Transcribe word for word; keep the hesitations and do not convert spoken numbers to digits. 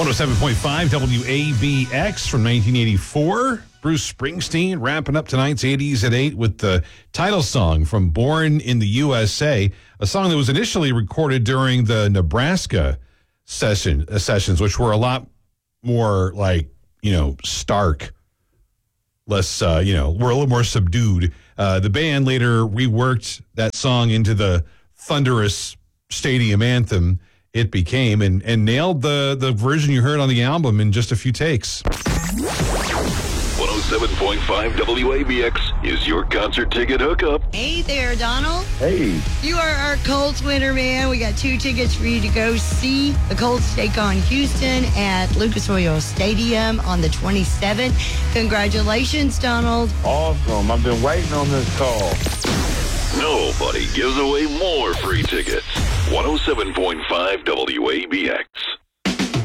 one oh seven point five W A B X from nineteen eighty-four. Bruce Springsteen wrapping up tonight's eighties at eight with the title song from Born in the U S A, a song that was initially recorded during the Nebraska session uh, sessions, which were a lot more like, you know, stark, less, uh, you know, were a little more subdued. Uh, the band later reworked that song into the thunderous stadium anthem it became, and, and nailed the, the version you heard on the album in just a few takes. one oh seven point five W A B X is your concert ticket hookup. Hey there, Donald. Hey. You are our Colts winner, man. We got two tickets for you to go see the Colts take on Houston at Lucas Oil Stadium on the twenty-seventh. Congratulations, Donald. Awesome. I've been waiting on this call. Nobody gives away more free tickets. one oh seven point five W A B X.